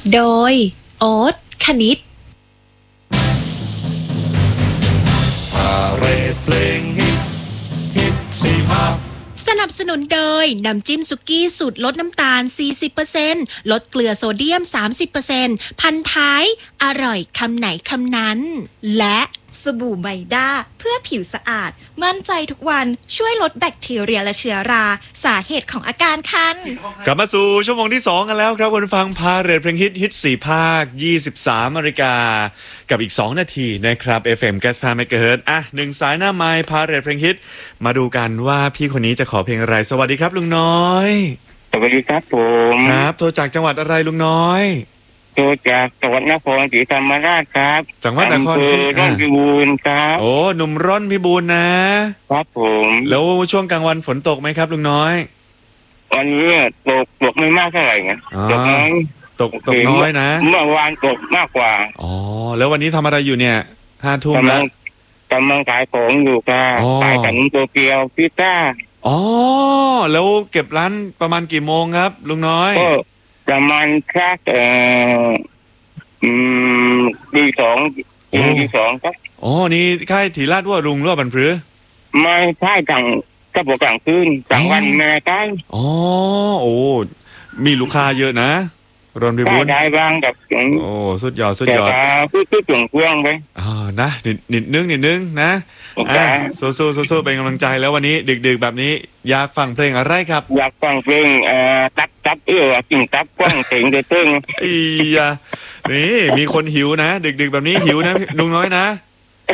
โดยโอ๊ตคณิตพาเรดเพลงฮิตสี่ภาคสนับสนุนโดยน้ำจิ้มสุกี้สูตรลดน้ำตาล 40% ลดเกลือโซเดียม 30% พันท้ายอร่อยคำไหนคำนั้นและสบู่ไบด้าเพื่อผิวสะอาดมั่นใจทุกวันช่วยลดแบคทีเรียและเชื้อราสาเหตุของอาการคันกลับมาสู่ชั่วโมงที่2กันแล้วครับคุณฟังพาเรดเพลงฮิต4ภาค23นาฬิกากับอีก2นาทีนะครับ FM 95 MHz 1สายหน้าไมค์พาเรดเพลงฮิตมาดูกันว่าพี่คนนี้จะขอเพลงอะไรสวัสดีครับลุงน้อยสวัสดีครับผมครับโทรจากจังหวัดอะไรลุงน้อยโทรจากจังหวัดนครศรีธรรมราชครับจังหวัดนครศรีร่อนพิบูลครับโอ้หนุ่มร่อนพิบูลนะครับผมแล้วช่วงกลางวันฝนตกไหมครับลุงน้อยวันนี้ตกไม่มากเท่าไหร่ไงตกน้อยตกน้อยนะเมื่อวานตกมากกว่าอ๋อแล้ววันนี้ทำอะไรอยู่เนี่ย5 ทุ่มแล้วกำลังขายของอยู่ครับขายขนมโตเกียวพิซซ่าอ๋อแล้วเก็บร้านประมาณกี่โมงครับลุงน้อยก็ประมาณสักตีสองครับอ๋อนี่ค่ายถีราชว่ารุงหรือว่าบันพรือไม่ใช่กลางก็บอกกลางคืนกลางวันแม่ใกล้อ๋อโอ้มีลูกค้าเยอะนะรอนพิบูลได้บ้างกับโอ้สุดยอดคือจุ่งเครื่องไปนะนิดนึงนะสู้เป็นกำลังใจแล้ววันนี้ดึกๆแบบนี้อยากฟังเพลงอะไรครับอยากฟังเพลงตับกินตับกว้างเสียงเดือดนี่มีคนหิวนะดึกๆแบบนี้หิวนะลุงน้อยนะ